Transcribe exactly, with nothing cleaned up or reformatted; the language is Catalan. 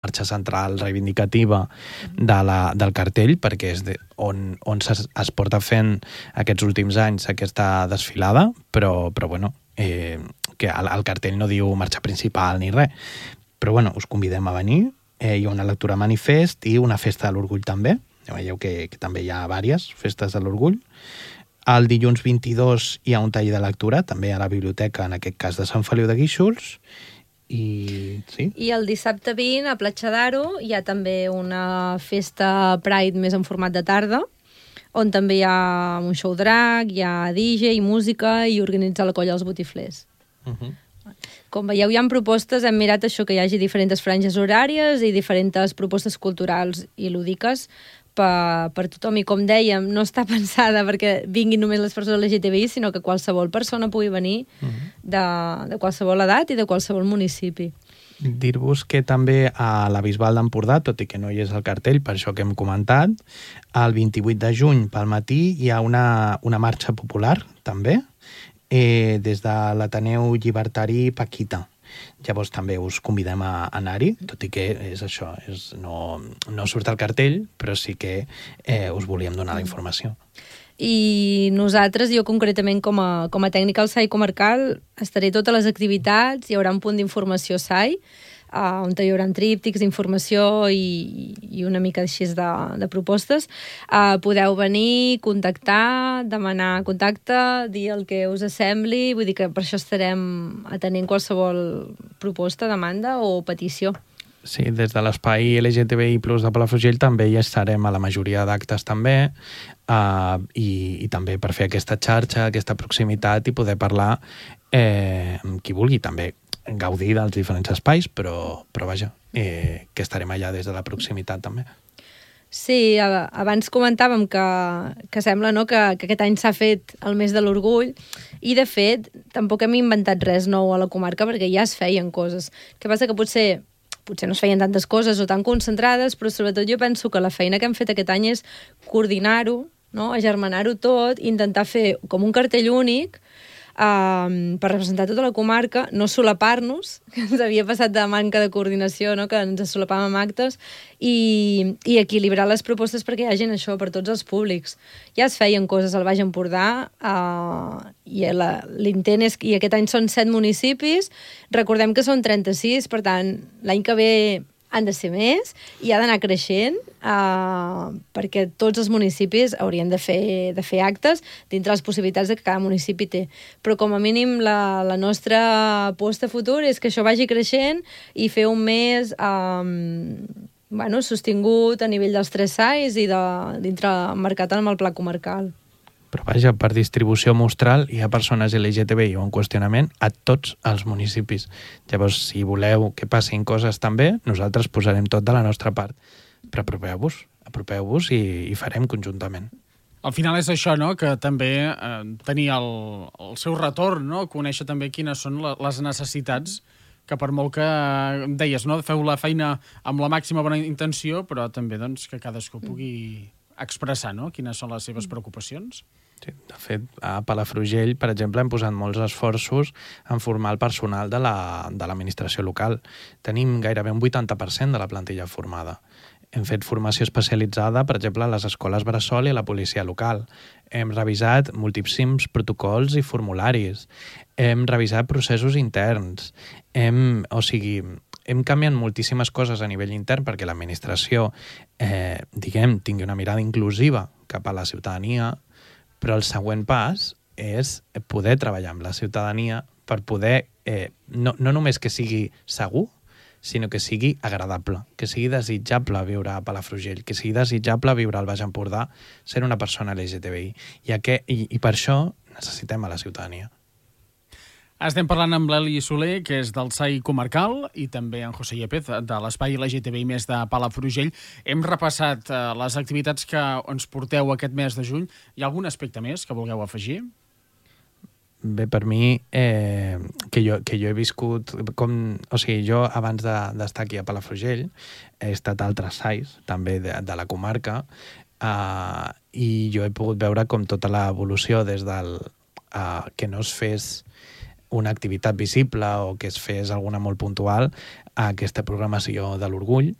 marxa central reivindicativa de la, del cartell, perquè és de, on, on es, es porta fent aquests últims anys aquesta desfilada, però, però bueno, eh, que el, el cartell no diu marxa principal ni res. Però bueno, us convidem a venir. Eh, hi ha una lectura manifest i una festa de l'orgull també. Ja veieu que, que també hi ha diverses festes de l'orgull. El dilluns vint-i-dos hi ha un taller de lectura, també a la biblioteca, en aquest cas de Sant Feliu de Guíxols. I, sí. I el dissabte vint, a Platja d'Aro, hi ha també una festa Pride més en format de tarda, on també hi ha un show drag, hi ha D J, música i organitza la colla Els Botiflers. Uh-huh. Com veieu, hi ha propostes, hem mirat això, que hi hagi diferents franges horàries i diferents propostes culturals i lúdiques per, per tothom. I com dèiem, no està pensada perquè vinguin només les persones L G T B I, sinó que qualsevol persona pugui venir uh-huh. de, de qualsevol edat i de qualsevol municipi. Dir-vos que també a la Bisbal d'Empordà, tot i que no hi és el cartell, per això que hem comentat, el vint-i-vuit de juny pel matí hi ha una, una marxa popular, també, Eh, des de l'Ateneu Llibertari Paquita. Llavors també us convidem a anar-hi, tot i que és això, és, no, no surt al cartell, però sí que eh, us volíem donar la informació. I nosaltres, jo concretament com a, com a tècnica al S A I comarcal, estaré totes les activitats, hi haurà un punt d'informació S A I, Uh, on hi haurà tríptics d'informació i, i una mica així de, de propostes. Uh, podeu venir, contactar, demanar contacte, dir el que us sembli, vull dir que per això estarem atenent qualsevol proposta, demanda o petició. Sí, des de l'espai L G T B I plus de Palafrugell també hi estarem a la majoria d'actes també, uh, i, i també per fer aquesta xarxa, aquesta proximitat i poder parlar eh, amb qui vulgui també, gaudir dels diferents espais, però, però vaja, eh, que estarem allà des de la proximitat també. Sí, abans comentàvem que, que sembla no, que, que aquest any s'ha fet el mes de l'orgull i, de fet, tampoc hem inventat res nou a la comarca perquè ja es feien coses. El que passa que potser, potser no es feien tantes coses o tan concentrades, però sobretot jo penso que la feina que hem fet aquest any és coordinar-ho, no? Agermanar-ho tot, intentar fer com un cartell únic Um, per representar tota la comarca, no solapar-nos, que ens havia passat de manca de coordinació, no? Que ens solapàvem actes, i, i equilibrar les propostes perquè hi hagi això per tots els públics. Ja es feien coses al Baix Empordà, uh, i l'intent és i aquest any són set municipis, recordem que són trenta-sis, per tant, l'any que ve han de ser més i ha d'anar creixent uh, perquè tots els municipis haurien de fer, de fer actes dintre les possibilitats que cada municipi té. Però com a mínim la, la nostra aposta futur és que això vagi creixent i fer un mes um, bueno, sostingut a nivell dels tres S A Is i de, dintre marcat amb el pla comarcal. Però vaja, per distribució mostral hi ha persones L G T B I o en qüestionament a tots els municipis. Llavors, si voleu que passin coses també, nosaltres posarem tot de la nostra part. Però apropeu-vos, apropeu-vos i, i farem conjuntament. Al final és això, no?, que també eh, tenir el, el seu retorn, no?, conèixer també quines són la, les necessitats que per molt que eh, deies, no?, feu la feina amb la màxima bona intenció, però també doncs, que cadascú pugui expressar, no?, quines són les seves preocupacions. Sí, de fet, a Palafrugell, per exemple, hem posat molts esforços en formar el personal de l'administració local. Tenim gairebé un vuitanta per cent de la plantilla formada. Hem fet formació especialitzada, per exemple, a les escoles bressol i a la policia local. Hem revisat moltíssims protocols i formularis. Hem revisat processos interns. Hem, o sigui, hem canviat moltíssimes coses a nivell intern perquè l'administració, eh, diguem, tingui una mirada inclusiva cap a la ciutadania, però el següent pas és poder treballar amb la ciutadania per poder, eh, no, no només que sigui segur, sinó que sigui agradable, que sigui desitjable viure a Palafrugell, que sigui desitjable viure al Baix Empordà, ser una persona L G T B I. I, aquest, i, i per això necessitem a la ciutadania. Estem parlant amb l'Eli Soler, que és del S A I comarcal, i també en José Yepez, de l'espai L G T B I més de Palafrugell. Hem repassat eh, les activitats que ens porteu aquest mes de juny. Hi ha algun aspecte més que vulgueu afegir? Bé, per mi, eh, que, jo, que jo he viscut, com, o sigui, jo abans d'estar de, aquí a Palafrugell he estat a altres S A Is, també de, de la comarca, eh, i jo he pogut veure com tota l'evolució des del eh, que no es fes una activitat visible o que es fes alguna molt puntual a aquesta programació de l'orgull,